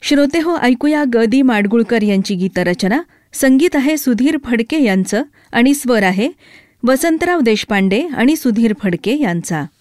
श्रोते हो, ऐकूया ग.दी. माडगुळकर यांची गीतरचना. संगीत आहे सुधीर फडके यांचं आणि स्वर आहे वसंतराव देशपांडे आणि सुधीर फडके यांचा.